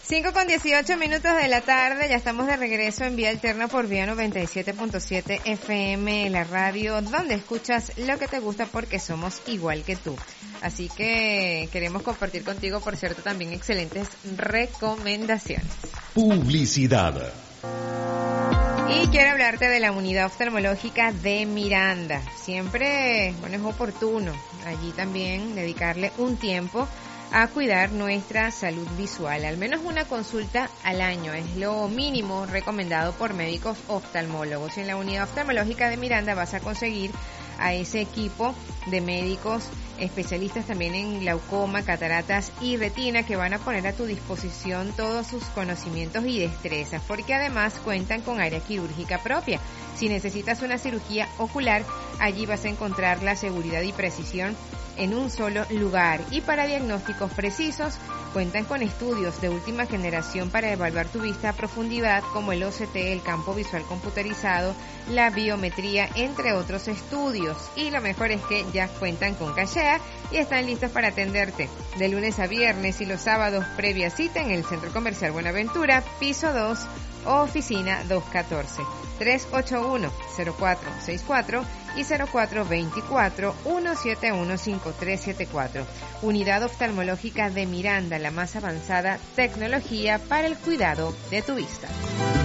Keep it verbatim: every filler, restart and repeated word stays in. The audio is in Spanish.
cinco con dieciocho minutos de la tarde, ya estamos de regreso en Vía Alterna por Vía noventa y siete punto siete F M, la radio donde escuchas lo que te gusta porque somos igual que tú. Así que queremos compartir contigo, por cierto, también excelentes recomendaciones. Publicidad. Y quiero hablarte de la unidad oftalmológica de Miranda. Siempre, bueno, es oportuno allí también dedicarle un tiempo a cuidar nuestra salud visual. Al menos una consulta al año es lo mínimo recomendado por médicos oftalmólogos. En la unidad oftalmológica de Miranda vas a conseguir a ese equipo de médicos especialistas también en glaucoma, cataratas y retina que van a poner a tu disposición todos sus conocimientos y destrezas, porque además cuentan con área quirúrgica propia. Si necesitas una cirugía ocular, allí vas a encontrar la seguridad y precisión en un solo lugar. Y para diagnósticos precisos, cuentan con estudios de última generación para evaluar tu vista a profundidad, como el O C T, el campo visual computarizado, la biometría, entre otros estudios. Y lo mejor es que ya cuentan con cachea y están listos para atenderte de lunes a viernes y los sábados previa cita en el Centro Comercial Buenaventura, piso dos, o oficina doscientos catorce, tres ocho uno, cero cuatro seis cuatro y cero cuatro dos cuatro, uno siete uno, cinco tres siete cuatro. Unidad Oftalmológica de Miranda, la más avanzada tecnología para el cuidado de tu vista.